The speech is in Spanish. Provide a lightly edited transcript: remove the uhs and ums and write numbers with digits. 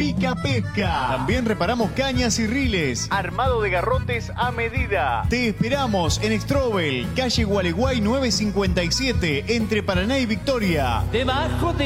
Pica Pesca. También reparamos cañas y riles. Armado de garrotes a medida. Te esperamos en Strobel, calle Gualeguay 957, entre Paraná y Victoria. Debajo de